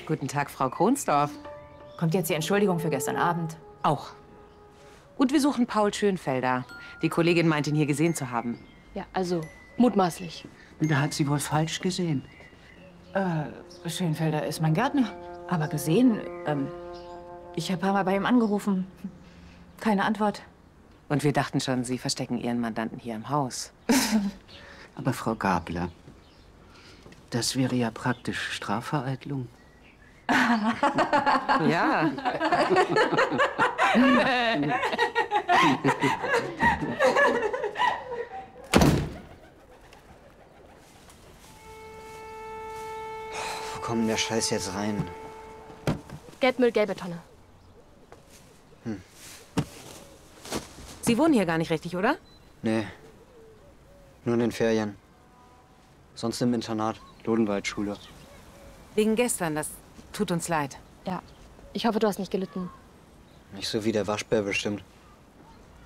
Guten Tag, Frau Kronsdorf. Kommt jetzt die Entschuldigung für gestern Abend? Auch. Und wir suchen Paul Schönfelder. Die Kollegin meint, ihn hier gesehen zu haben. Ja, also mutmaßlich. Da hat sie wohl falsch gesehen. Schönfelder ist mein Gärtner. Aber gesehen, ich habe ein paar Mal bei ihm angerufen. Keine Antwort. Und wir dachten schon, Sie verstecken Ihren Mandanten hier im Haus. Aber Frau Gabler, das wäre ja praktisch Strafvereitlung. Ja. Wo kommt denn der Scheiß jetzt rein? Gelbmüll, gelbe Tonne. Sie wohnen hier gar nicht richtig, oder? Nee. Nur in den Ferien. Sonst im Internat. Lodenwaldschule. Wegen gestern, das tut uns leid. Ja. Ich hoffe, du hast nicht gelitten. Nicht so wie der Waschbär bestimmt.